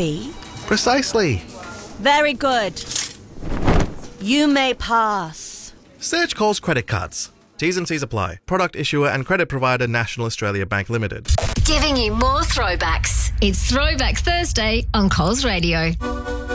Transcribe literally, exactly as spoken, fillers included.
fee? Precisely. Very good. You may pass. Search Coles Credit Cards. T's and C's apply. Product issuer and credit provider National Australia Bank Limited. Giving you more throwbacks. It's Throwback Thursday on Coles Radio.